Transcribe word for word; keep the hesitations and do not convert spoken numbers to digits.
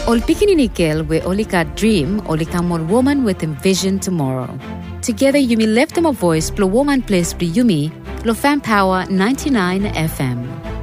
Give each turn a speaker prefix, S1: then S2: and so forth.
S1: Ol pikininikel we olika dream olika mon woman with a vision tomorrow. Together Yumi left them a voice, plo woman place plo Yumi, lo fan power ninety-nine F M.